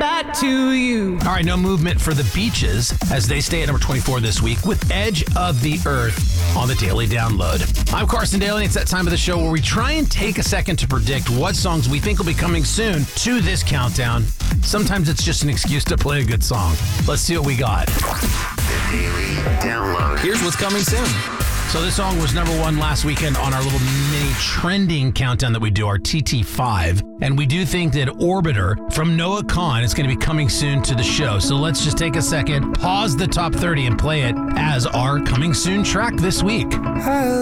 back to you. All right, no movement for the Beaches as they stay at number 24 this week with Edge of the Earth on the Daily Download. I'm Carson Daly. It's that time of the show where we try and take a second to predict what songs we think will be coming soon to this countdown. Sometimes it's just an excuse to play a good song. Let's see what we got. The Daily Download. Here's what's coming soon. So this song was number one last weekend on our little mini trending countdown that we do, our TT5. And we do think that Orbiter from Noah Kahan is going to be coming soon to the show. So let's just take a second, pause the top 30 and play it as our coming soon track this week.